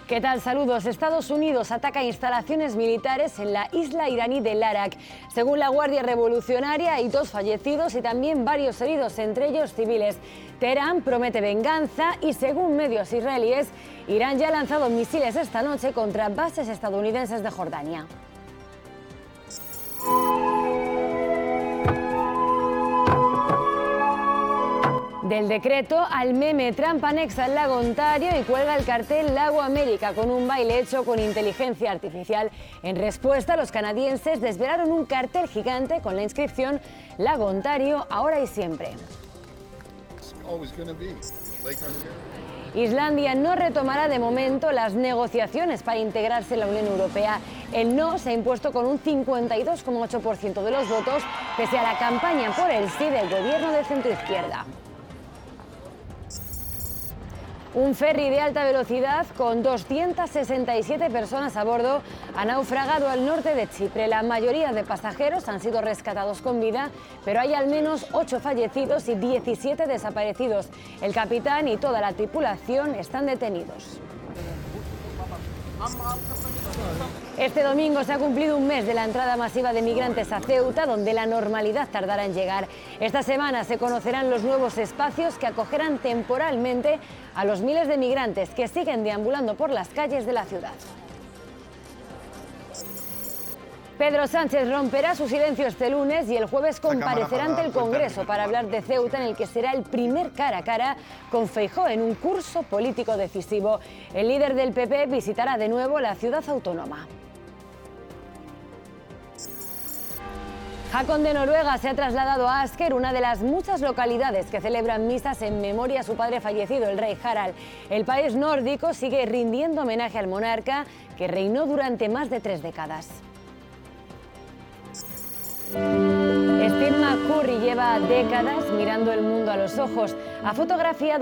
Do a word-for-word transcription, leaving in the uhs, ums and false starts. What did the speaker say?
¿Qué tal? Saludos. Estados Unidos ataca instalaciones militares en la isla iraní de Larak. Según la Guardia Revolucionaria, hay dos fallecidos y también varios heridos, entre ellos civiles. Teherán promete venganza y, según medios israelíes, Irán ya ha lanzado misiles esta noche contra bases estadounidenses de Jordania. Del decreto al meme, Trump anexa el lago Ontario y cuelga el cartel Lago América con un baile hecho con inteligencia artificial. En respuesta, los canadienses desvelaron un cartel gigante con la inscripción Lago Ontario, ahora y siempre. Islandia no retomará de momento las negociaciones para integrarse en la Unión Europea. El no se ha impuesto con un cincuenta y dos coma ocho por ciento de los votos, pese a la campaña por el sí del gobierno de centroizquierda. Un ferry de alta velocidad con doscientas sesenta y siete personas a bordo ha naufragado al norte de Chipre. La mayoría de pasajeros han sido rescatados con vida, pero hay al menos ocho fallecidos y diecisiete desaparecidos. El capitán y toda la tripulación están detenidos. Este domingo se ha cumplido un mes de la entrada masiva de migrantes a Ceuta, donde la normalidad tardará en llegar. Esta semana se conocerán los nuevos espacios que acogerán temporalmente a los miles de migrantes que siguen deambulando por las calles de la ciudad. Pedro Sánchez romperá su silencio este lunes y el jueves comparecerá ante el Congreso para hablar de Ceuta, en el que será el primer cara a cara con Feijóo en un curso político decisivo. El líder del P P visitará de nuevo la ciudad autónoma. Håkon de Noruega se ha trasladado a Asker, una de las muchas localidades que celebran misas en memoria a su padre fallecido, el rey Harald. El país nórdico sigue rindiendo homenaje al monarca, que reinó durante más de tres décadas. Steve McCurry lleva décadas mirando el mundo a los ojos. Ha fotografiado